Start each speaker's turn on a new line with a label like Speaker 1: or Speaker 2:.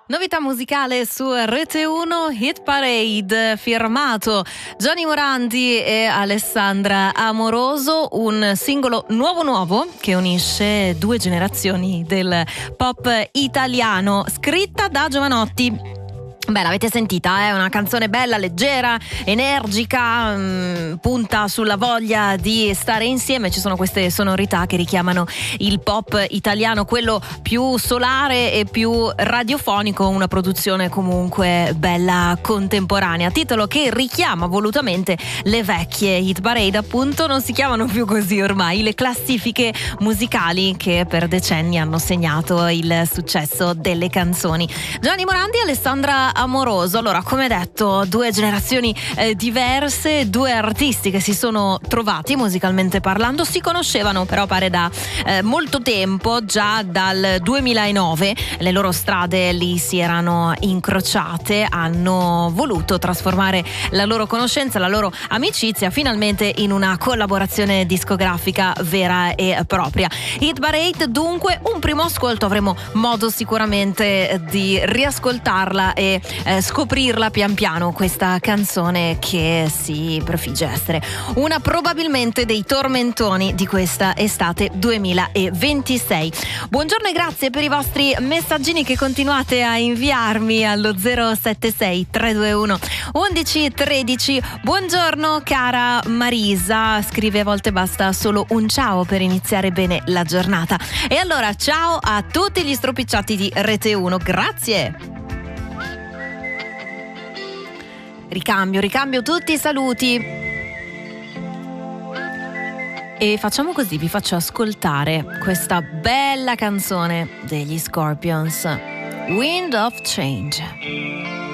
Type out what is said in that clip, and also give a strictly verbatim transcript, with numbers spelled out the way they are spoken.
Speaker 1: Novità musicale su Rete uno Hit Parade, firmato Gianni Morandi e Alessandra Amoroso, un singolo nuovo nuovo che unisce due generazioni del pop italiano, scritta da Jovanotti. Beh, l'avete sentita, è eh? una canzone bella, leggera, energica, mh, punta sulla voglia di stare insieme. Ci sono queste sonorità che richiamano il pop italiano, quello più solare e più radiofonico, una produzione comunque bella contemporanea, titolo che richiama volutamente le vecchie hit parade, appunto. Non si chiamano più così ormai le classifiche musicali che per decenni hanno segnato il successo delle canzoni. Gianni Morandi e Alessandra Amoroso. Allora, come detto, due generazioni eh, diverse, due artisti che si sono trovati musicalmente parlando, si conoscevano però pare da eh, molto tempo, già dal duemilanove le loro strade lì si erano incrociate, hanno voluto trasformare la loro conoscenza, la loro amicizia finalmente in una collaborazione discografica vera e propria. Hit Parade, dunque, un primo ascolto, avremo modo sicuramente di riascoltarla e Eh, scoprirla pian piano, questa canzone che si prefigge essere una probabilmente dei tormentoni di questa estate duemilaventisei. Buongiorno e grazie per i vostri messaggini che continuate a inviarmi allo zero sette sei tre due uno undici tredici. Buongiorno cara Marisa, scrive: a volte basta solo un ciao per iniziare bene la giornata. E allora ciao a tutti gli stropicciati di Rete uno, grazie. Ricambio, ricambio tutti i saluti. E facciamo così, vi faccio ascoltare questa bella canzone degli Scorpions, Wind of Change.